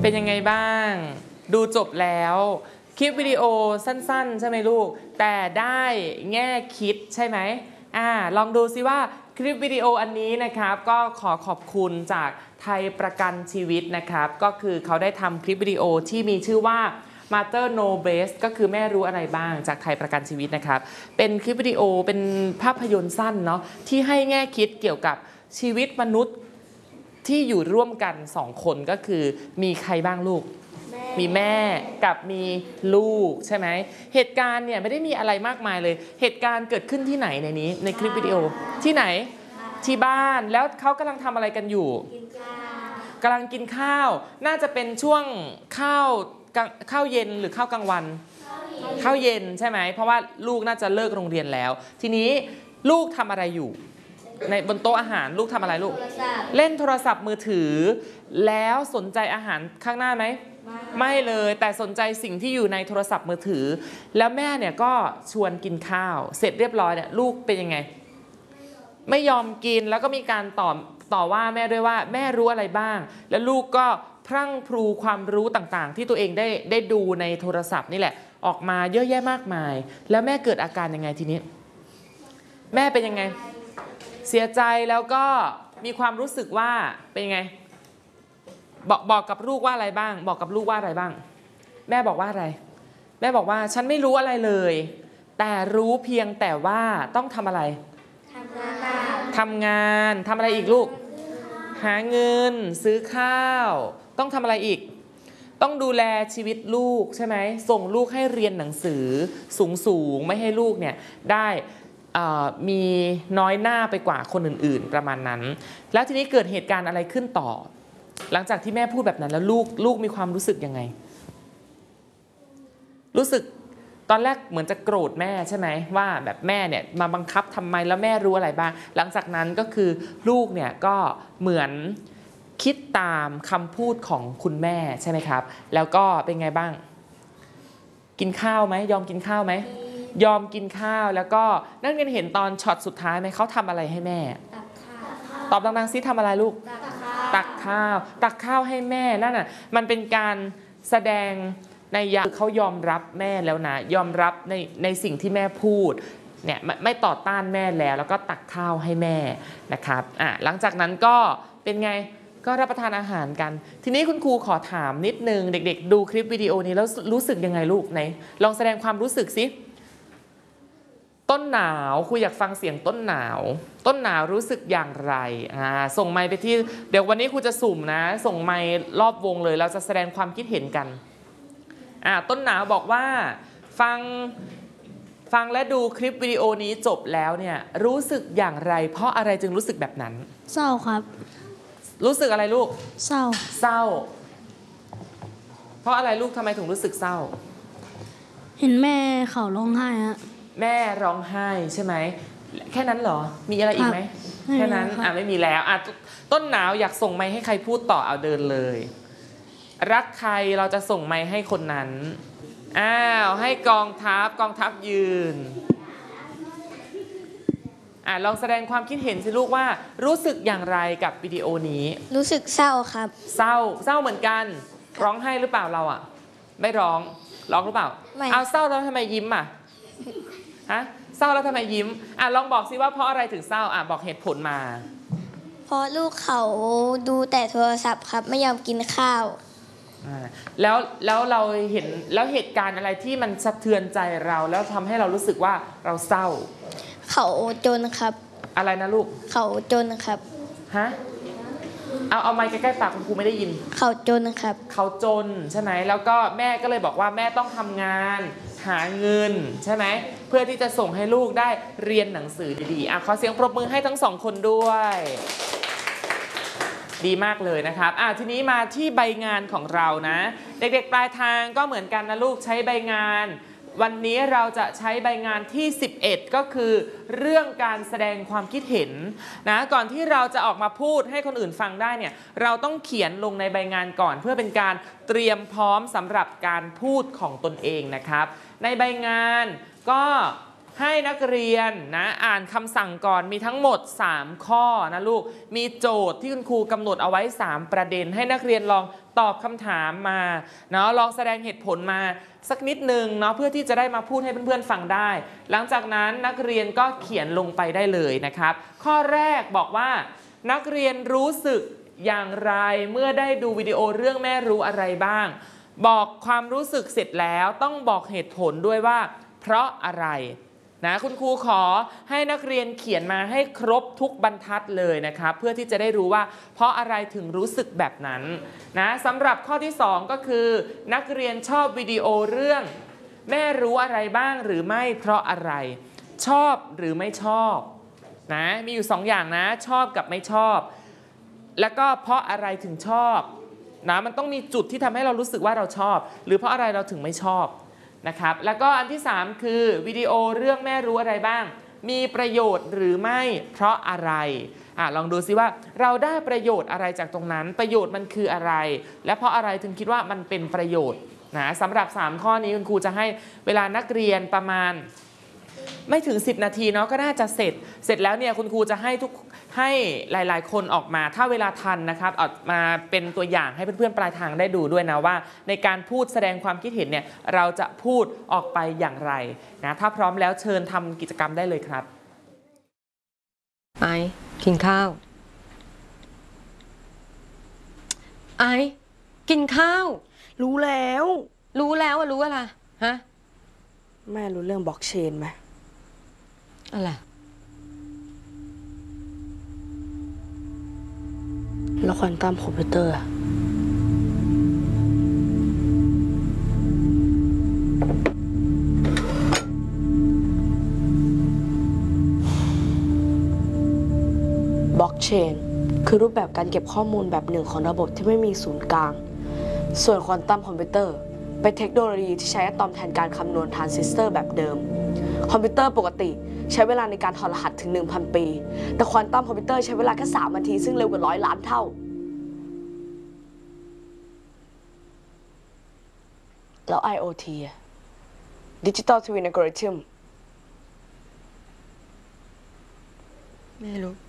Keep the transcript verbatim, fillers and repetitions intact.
เป็นยังไงบ้างดูจบแล้วคลิปวิดีโอสั้นๆใช่ไหมลูกแต่ได้แง่คิดใช่ไหมอ่าลองดูซิว่าคลิปวิดีโออันนี้นะครับก็ขอขอบคุณจากไทยประกันชีวิตนะครับก็คือเขาได้ทำคลิปวิดีโอที่มีชื่อว่า Mother Know Best ก็คือแม่รู้อะไรบ้างจากไทยประกันชีวิตนะครับเป็นคลิปวิดีโอเป็นภาพยนตร์สั้นเนาะที่ให้แง่คิดเกี่ยวกับชีวิตมนุษย์ที่อยู่ร่วมกันสองคนก็คือมีใครบ้างลูกมีแม่กับมีลูกใช่ไหมเหตุการณ์เนี่ยไม่ได้มีอะไรมากมายเลยเหตุการณ์เกิดขึ้นที่ไหนในนี้ในคลิปวิดีโอที่ไหนที่บ้านแล้วเขากำลังทำอะไรกันอยู่กำลังกินข้าวน่าจะเป็นช่วงข้าวข้าวเย็นหรือข้าวกลางวันข้าวเย็นใช่ไหมเพราะว่าลูกน่าจะเลิกโรงเรียนแล้วทีนี้ลูกทำอะไรอยู่ในบนโต๊ะอาหารลูกทำอะไรลูกเล่นโทรศัพท์มือถือแล้วสนใจอาหารข้างหน้าไหมไม่เลยแต่สนใจสิ่งที่อยู่ในโทรศัพท์มือถือแล้วแม่เนี่ยก็ชวนกินข้าวเสร็จเรียบร้อยเนี่ยลูกเป็นยังไงไม่ยอมกินแล้วก็มีการต่อต่อว่าแม่ด้วยว่าแม่รู้อะไรบ้างแล้วลูกก็พรั่งพรูความรู้ต่างๆที่ตัวเองได้ได้ดูในโทรศัพท์นี่แหละออกมาเยอะแยะมากมายแล้วแม่เกิดอาการยังไงทีนี้แม่เป็นยังไงเสียใจแล้วก็มีความรู้สึกว่าเป็นยังไงบอกบอกกับลูกว่าอะไรบ้างบอกกับลูกว่าอะไรบ้างแม่บอกว่าอะไรแม่บอกว่าฉันไม่รู้อะไรเลยแต่รู้เพียงแต่ว่าต้องทำอะไรทำงานทำงานทำอะไรอีกลูกหาเงินซื้อข้าวต้องทำอะไรอีกต้องดูแลชีวิตลูกใช่ไหมส่งลูกให้เรียนหนังสือสูงสูงไม่ให้ลูกเนี่ยได้มีน้อยหน้าไปกว่าคนอื่นๆประมาณนั้นแล้วทีนี้เกิดเหตุการณ์อะไรขึ้นต่อหลังจากที่แม่พูดแบบนั้นแล้วลูกลูกมีความรู้สึกยังไงรู้สึกตอนแรกเหมือนจะโกรธแม่ใช่ไหมว่าแบบแม่เนี่ยมาบังคับทำไมแล้วแม่รู้อะไรบ้างหลังจากนั้นก็คือลูกเนี่ยก็เหมือนคิดตามคำพูดของคุณแม่ใช่ไหมครับแล้วก็เป็นไงบ้างกินข้าวไหมยอมกินข้าวไหมยอมกินข้าวแล้วก็นั่นกันเห็นตอนช็อตสุดท้ายไหมเขาทำอะไรให้แม่ตอบดังๆซิทำอะไรลูกตักข้าวตักข้าวให้แม่นั่นน่ะมันเป็นการแสดงในยะเขายอมรับแม่แล้วนะยอมรับในในสิ่งที่แม่พูดเนี่ยไม่ต่อต้านแม่แล้วแล้วก็ตักข้าวให้แม่นะครับอ่ะหลังจากนั้นก็เป็นไงก็รับประทานอาหารกันทีนี้คุณครูขอถามนิดนึงเด็กๆดูคลิปวิดีโอนี้แล้วรู้สึกยังไงลูกไหนลองแสดงความรู้สึกสิต้นหนาวครูอยากฟังเสียงต้นหนาวต้นหนาวรู้สึกอย่างไรอ่าส่งไมค์ไปที่เดี๋ยววันนี้ครูจะสุ่มนะส่งไมค์รอบวงเลยเราจะแสดงความคิดเห็นกันอ่าต้นหนาวบอกว่าฟังฟังและดูคลิปวิดีโอนี้จบแล้วเนี่ยรู้สึกอย่างไรเพราะอะไรจึงรู้สึกแบบนั้นเศร้าครับรู้สึกอะไรลูกเศร้าเศร้าเพราะอะไรลูกทำไมถึงรู้สึกเศร้าเห็นแม่เขาร้องไห้ฮะแม่ร้องไห้ใช่ไหมแค่นั้นเหรอมีอะไรอีกไหมแค่นั้นอ่ะไม่มีแล้วอ่ะต้นหนาวอยากส่งไมค์ให้ใครพูดต่อเอาเดินเลยรักใครเราจะส่งไมค์ให้คนนั้นอ้าวให้กองทัพกองทัพยืนอ่ะลองแสดงความคิดเห็นสิลูกว่ารู้สึกอย่างไรกับวิดีโอนี้รู้สึกเศร้าครับเศร้าเศร้าเหมือนกันร้องไห้หรือเปล่าเราอ่ะไม่ร้องร้องหรือเปล่าเอาเศร้าแล้วทำไมยิ้มอ่ะฮะเศร้าแล้วทำไมยิ้มอ่ะลองบอกสิว่าเพราะอะไรถึงเศร้าอ่ะบอกเหตุผลมาเพราะลูกเขาดูแต่โทรศัพท์ครับไม่ยอมกินข้าวแล้วแล้วเราเห็นแล้วเหตุการณ์อะไรที่มันสะเทือนใจเราแล้วทำให้เรารู้สึกว่าเราเศร้าเขาจนครับอะไรนะลูกเขาจนครับฮะเอาเอาไมค์ใกล้ๆปากคุณครูไม่ได้ยินเขาจนครับเขาจนใช่ไหมแล้วก็แม่ก็เลยบอกว่าแม่ต้องทำงานหาเงินใช่ไหมเพื่อที่จะส่งให้ลูกได้เรียนหนังสือดีๆอ่ะขอเสียงปรบมือให้ทั้งสองคนด้วยดีมากเลยนะครับอ่ะทีนี้มาที่ใบงานของเรานะเด็กๆปลายทางก็เหมือนกันนะลูกใช้ใบงานวันนี้เราจะใช้ใบงานที่สิบเอ็ดก็คือเรื่องการแสดงความคิดเห็นนะก่อนที่เราจะออกมาพูดให้คนอื่นฟังได้เนี่ยเราต้องเขียนลงในใบงานก่อนเพื่อเป็นการเตรียมพร้อมสำหรับการพูดของตนเองนะครับในใบงานก็ให้นักเรียนนะอ่านคำสั่งก่อนมีทั้งหมดสามข้อนะลูกมีโจทย์ที่คุณครูกำหนดเอาไว้สามประเด็นให้นักเรียนลองตอบคำถามมาเนาะลองแสดงเหตุผลมาสักนิดนึงเนาะเพื่อที่จะได้มาพูดให้เพื่อนๆฟังได้ หลังจากนั้นนักเรียนก็เขียนลงไปได้เลยนะครับข้อแรกบอกว่านักเรียนรู้สึกอย่างไรเมื่อได้ดูวิดีโอเรื่องแม่รู้อะไรบ้างบอกความรู้สึกเสร็จแล้วต้องบอกเหตุผลด้วยว่าเพราะอะไรนะคุณครูขอให้นักเรียนเขียนมาให้ครบทุกบรรทัดเลยนะครับเพื่อที่จะได้รู้ว่าเพราะอะไรถึงรู้สึกแบบนั้นนะสำหรับข้อที่สองก็คือนักเรียนชอบวิดีโอเรื่องแม่รู้อะไรบ้างหรือไม่เพราะอะไรชอบหรือไม่ชอบนะมีอยู่สองอย่างนะชอบกับไม่ชอบแล้วก็เพราะอะไรถึงชอบนะมันต้องมีจุดที่ทำให้เรารู้สึกว่าเราชอบหรือเพราะอะไรเราถึงไม่ชอบนะครับแล้วก็อันที่สามคือวิดีโอเรื่องแม่รู้อะไรบ้างมีประโยชน์หรือไม่เพราะอะไรอ่ะลองดูซิว่าเราได้ประโยชน์อะไรจากตรงนั้นประโยชน์มันคืออะไรและเพราะอะไรถึงคิดว่ามันเป็นประโยชน์นะสำหรับสามข้อนี้คุณครูจะให้เวลานักเรียนประมาณไม่ถึงสิบนาทีเนาะก็น่าจะเสร็จเสร็จแล้วเนี่ยคุณครูจะให้ทุกให้หลายๆคนออกมาถ้าเวลาทันนะครับออกมาเป็นตัวอย่างให้เพื่อนๆปลายทางได้ดูด้วยนะว่าในการพูดแสดงความคิดเห็นเนี่ยเราจะพูดออกไปอย่างไรนะถ้าพร้อมแล้วเชิญทำกิจกรรมได้เลยครับไอกินข้าวไอกินข้าวรู้แล้วรู้แล้วอะรู้อะไรฮะแม่รู้เรื่องบล็อกเชนไหมอะไรแล้วควอนตัมคอมพิวเตอร์บล็อกเชนคือรูปแบบการเก็บข้อมูลแบบหนึ่งของระบบที่ไม่มีศูนย์กลางส่วนควอนตัมคอมพิวเตอร์เป็นเทคโนโลยีที่ใช้อะตอมแทนการคำนวณทรานซิสเตอร์แบบเดิมคอมพิวเตอร์ปกติใช้เวลาในการถอดรหัสถึง หนึ่งพัน ปี แต่ควอนตัมคอมพิวเตอร์ใช้เวลาแค่สามนาทีซึ่งเร็วกว่าร้อยล้านเท่าแล้ว ไอ โอ ที Digital Twin Algorithm ไม่รู้